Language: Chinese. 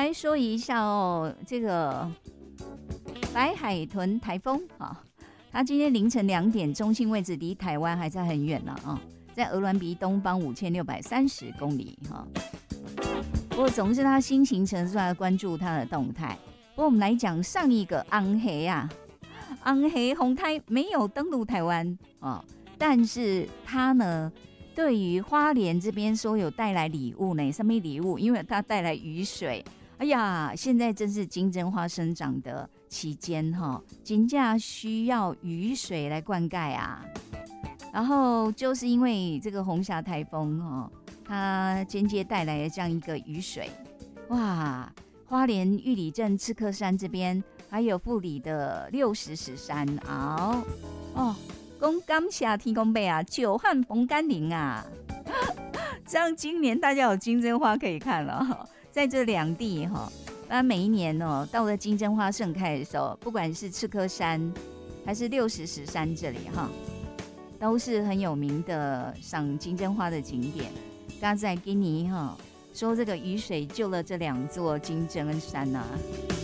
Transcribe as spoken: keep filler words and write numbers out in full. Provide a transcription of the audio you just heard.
来说一下哦，这个白海豚台风啊，它今天凌晨两点，中心位置离台湾还在很远呢啊，在鹅銮鼻东方五千六百三十公里哈。不过总是它新形成，出来关注它的动态。不过我们来讲上一个昂黑啊，昂黑红台没有登陆台湾啊，但是它呢，对于花莲这边说有带来礼物呢，什么礼物？因为它带来雨水。哎呀，现在正是金针花生长的期间哈，金价需要雨水来灌溉啊。然后就是因为这个红霞台风哈，它间接带来了这样一个雨水，哇！花莲玉里镇赤科山这边，还有富里的六十石山熬哦，公感谢天公伯啊，久旱逢甘霖啊，这样今年大家有金针花可以看了。在这两地哈，那每一年哦，到了金针花盛开的时候，不管是赤科山还是六十石山这里哈，都是很有名的赏金针花的景点。刚在给你哈说这个雨水救了这两座金针山啊。